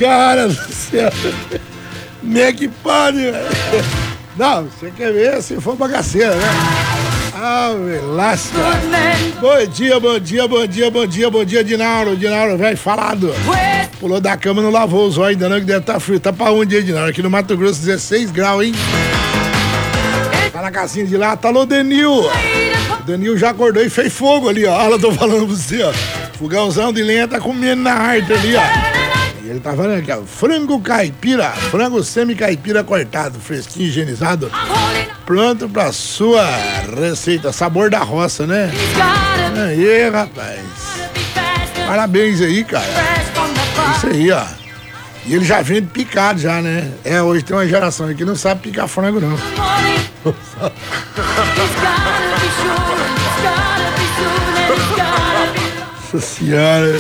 Cara do céu. Como é que pode, velho? Não, você quer ver se for bagaceira, né? Ah, lasca. Bom dia, bom dia, bom dia, bom dia, bom dia, Dinauro, velho, falado. Pulou da cama, não lavou os olhos ainda não, que deve estar frio. Tá pra onde aí, Dinauro? Aqui no Mato Grosso, 16 graus, hein? Tá na casinha de lá, tá lá o Denil. O Denil já acordou e fez fogo ali, ó. Olha, eu tô falando pra você, ó. Fogãozão de lenha tá comendo na arte ali, ó. E ele tá falando aqui, ó. Frango caipira, frango semi-caipira cortado, fresquinho, higienizado. Pronto pra sua receita, sabor da roça, né? Aí, rapaz. Parabéns aí, cara. Isso aí, ó. E ele já vende picado já, né? Hoje tem uma geração aí que não sabe picar frango, não. Nossa senhora,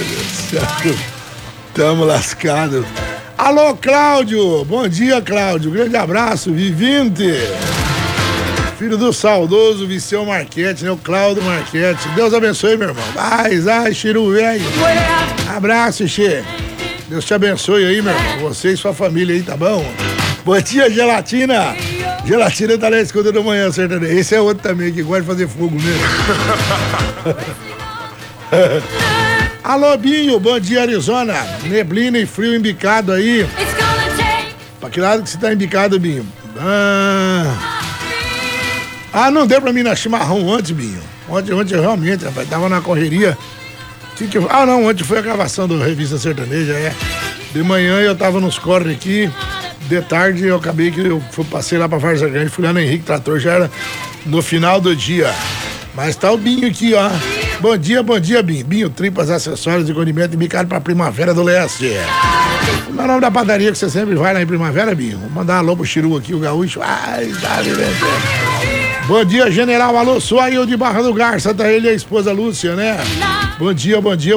tamo lascado. Alô, Cláudio. Bom dia, Cláudio. Grande abraço, vivinte. Filho do saudoso Viseu Marquete, né? O Cláudio Marquete. Deus abençoe, meu irmão. Vai, Chiru, velho. Abraço, Che. Deus te abençoe aí, meu irmão. Você e sua família aí, tá bom? Bom dia, Gelatina. Gelatina tá na escuta da manhã, sertanejo. Esse é outro também que gosta de fazer fogo mesmo. Alô, Binho. Bom dia, Arizona. Neblina e frio embicado aí. Pra que lado que você tá embicado, Binho? Não deu pra mim na chimarrão ontem, Binho. Ontem realmente, rapaz, tava na correria. Ontem foi a gravação do Revista Sertaneja, De manhã eu tava nos corres aqui, de tarde eu acabei que eu passei lá pra Várzea Grande, fui lá no Henrique Trator, já era no final do dia. Mas tá o Binho aqui, ó. Bom dia, Binho. Binho, tripas, acessórios e condimento embicado pra Primavera do Leste. Como é o nome da padaria que você sempre vai lá em Primavera, Binho? Vou mandar um alô pro Chiru aqui, o gaúcho. Bom dia, General Alô Soail de Barra do Garça, tá ele e a esposa Lúcia, né? Bom dia. Bom dia,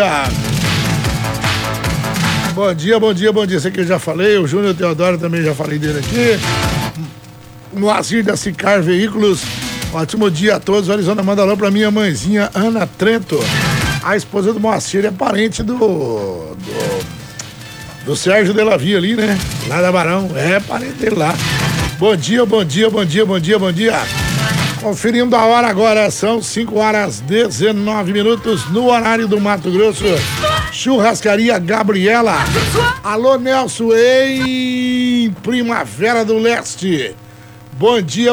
esse aqui eu já falei, o Júnior Teodoro também já falei dele aqui. Moacir da Sicar Veículos, ótimo dia a todos. Arizona, manda alô pra minha mãezinha, Ana Trento. A esposa do Moacir é parente do Sérgio Delavia ali, né? Lá da Barão, parente dele lá. Bom dia. Conferindo a hora agora, são 5h19 no horário do Mato Grosso. Churrascaria Gabriela. Alô, Nelson, em Primavera do Leste. Bom dia.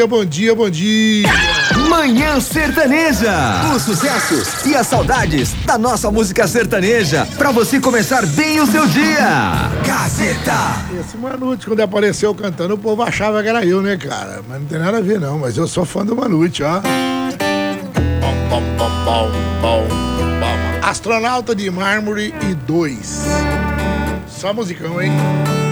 Manhã Sertaneja. Os sucessos e as saudades da nossa música sertaneja. Pra você começar bem o seu dia. Gazeta. Esse Manute, quando apareceu cantando, o povo achava que era eu, né, cara? Mas não tem nada a ver, não. Mas eu sou fã do Manute, ó. Astronauta de Mármore e 2. Só musicão, hein?